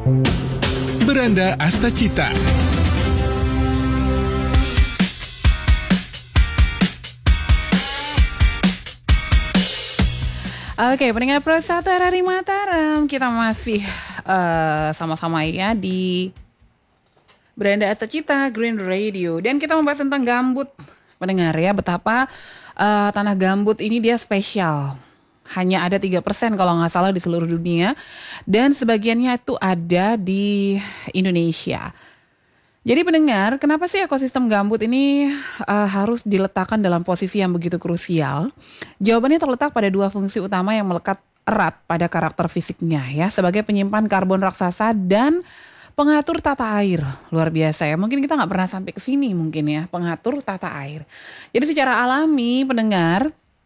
Beranda Astacita. Oke, pendengar Pro 1 RRI Mataram, kita masih sama-sama ya di Beranda Astacita Green Radio, dan kita membahas tentang gambut. Pendengar ya, betapa tanah gambut ini dia spesial. Hanya ada 3% kalau nggak salah di seluruh dunia, dan sebagiannya itu ada di Indonesia. Jadi pendengar, kenapa sih ekosistem gambut ini harus diletakkan dalam posisi yang begitu krusial? Jawabannya terletak pada dua fungsi utama yang melekat erat pada karakter fisiknya ya, sebagai penyimpan karbon raksasa dan pengatur tata air. Luar biasa ya, mungkin kita nggak pernah sampai ke sini mungkin ya, pengatur tata air. Jadi secara alami pendengar,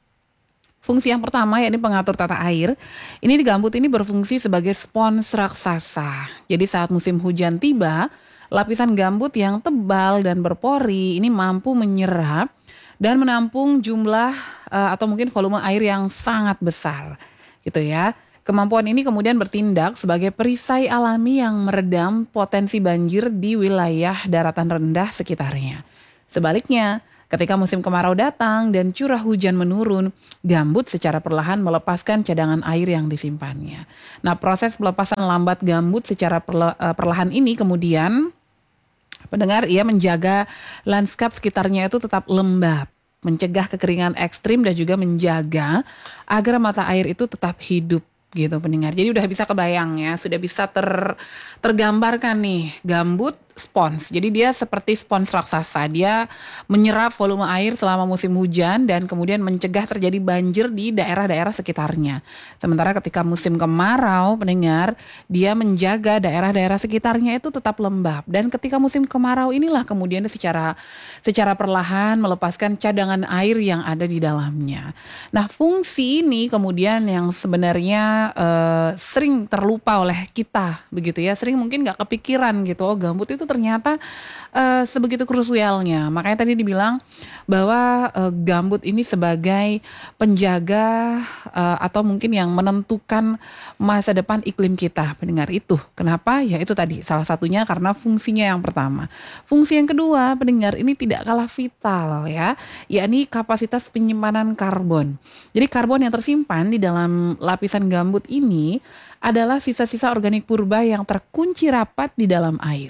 fungsi yang pertama yakni pengatur tata air. Ini di gambut ini berfungsi sebagai spons raksasa. Jadi saat musim hujan tiba, lapisan gambut yang tebal dan berpori ini mampu menyerap dan menampung jumlah atau mungkin volume air yang sangat besar gitu ya. Kemampuan ini kemudian bertindak sebagai perisai alami yang meredam potensi banjir di wilayah daratan rendah sekitarnya. Sebaliknya, ketika musim kemarau datang dan curah hujan menurun, gambut secara perlahan melepaskan cadangan air yang disimpannya. Nah, proses pelepasan lambat gambut secara perlahan ini kemudian, pendengar, ia menjaga lanskap sekitarnya itu tetap lembab, mencegah kekeringan ekstrim dan juga menjaga agar mata air itu tetap hidup. Gitu pendengar. Jadi udah bisa kebayang ya, sudah bisa tergambarkan nih gambut spons. Jadi dia seperti spons raksasa. Dia menyerap volume air selama musim hujan dan kemudian mencegah terjadi banjir di daerah-daerah sekitarnya. Sementara ketika musim kemarau, pendengar, dia menjaga daerah-daerah sekitarnya itu tetap lembab. Dan ketika musim kemarau inilah kemudian dia secara perlahan melepaskan cadangan air yang ada di dalamnya. Nah, fungsi ini kemudian yang sebenarnya sering terlupa oleh kita begitu ya, sering mungkin nggak kepikiran gitu, oh gambut itu ternyata sebegitu krusialnya. Makanya tadi dibilang bahwa gambut ini sebagai penjaga atau mungkin yang menentukan masa depan iklim kita, pendengar. Itu kenapa? Ya itu tadi salah satunya karena fungsinya yang pertama. Fungsi yang kedua, pendengar, ini tidak kalah vital ya, yakni kapasitas penyimpanan karbon. Jadi karbon yang tersimpan di dalam lapisan gambut ini adalah sisa-sisa organik purba yang terkunci rapat di dalam air.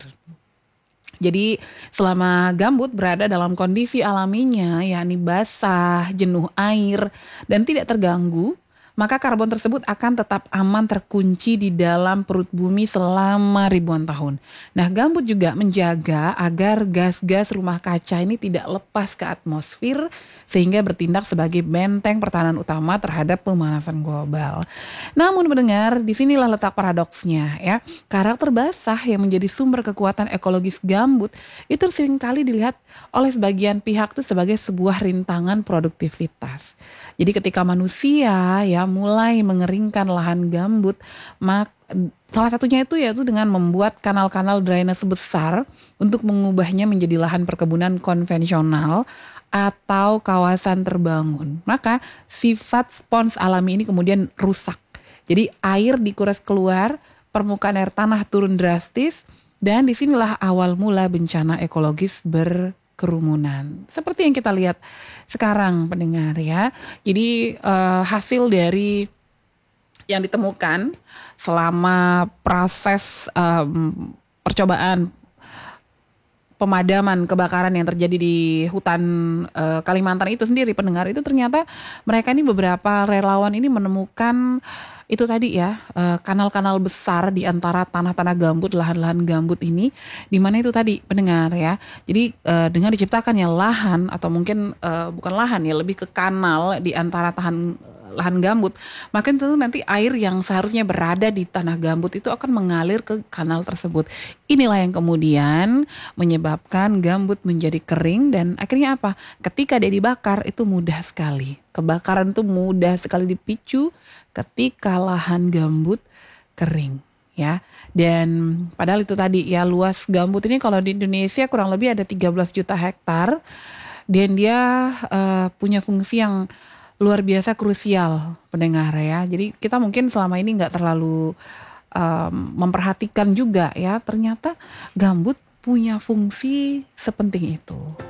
Jadi selama gambut berada dalam kondisi alaminya, yakni basah, jenuh air, dan tidak terganggu, maka karbon tersebut akan tetap aman terkunci di dalam perut bumi selama ribuan tahun. Nah, gambut juga menjaga agar gas-gas rumah kaca ini tidak lepas ke atmosfer sehingga bertindak sebagai benteng pertahanan utama terhadap pemanasan global. Namun mendengar, disinilah letak paradoksnya ya. Karakter basah yang menjadi sumber kekuatan ekologis gambut itu seringkali dilihat oleh sebagian pihak itu sebagai sebuah rintangan produktivitas. Jadi ketika manusia ya mulai mengeringkan lahan gambut, salah satunya itu yaitu dengan membuat kanal-kanal drainase besar untuk mengubahnya menjadi lahan perkebunan konvensional atau kawasan terbangun. Maka sifat spons alami ini kemudian rusak. Jadi air dikuras keluar, permukaan air tanah turun drastis, dan disinilah awal mula bencana ekologis berkerumunan. Seperti yang kita lihat sekarang pendengar ya. Jadi hasil dari yang ditemukan selama proses percobaan pemadaman kebakaran yang terjadi di hutan Kalimantan itu sendiri, pendengar, itu ternyata mereka ini beberapa relawan ini menemukan itu tadi ya, kanal-kanal besar di antara tanah-tanah gambut, lahan-lahan gambut ini, di mana itu tadi pendengar ya. Jadi dengan diciptakannya lahan atau mungkin bukan lahan ya, lebih ke kanal di antara lahan gambut, maka tentu nanti air yang seharusnya berada di tanah gambut itu akan mengalir ke kanal tersebut. Inilah yang kemudian menyebabkan gambut menjadi kering dan akhirnya apa? Ketika dia dibakar itu mudah sekali. Kebakaran itu mudah sekali dipicu ketika lahan gambut kering ya. Dan padahal itu tadi ya, luas gambut ini kalau di Indonesia kurang lebih ada 13 juta hektar dan dia punya fungsi yang luar biasa krusial pendengar ya. Jadi kita mungkin selama ini nggak terlalu memperhatikan juga ya, ternyata gambut punya fungsi sepenting itu.